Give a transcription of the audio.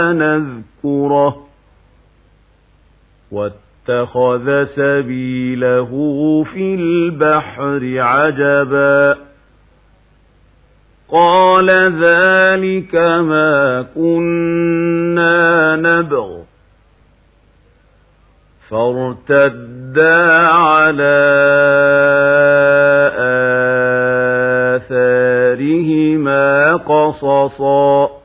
نذكره واتخذ سبيله في البحر عجبا قال ذلك ما كنا نبغ فارتدا على آثارهما قصصا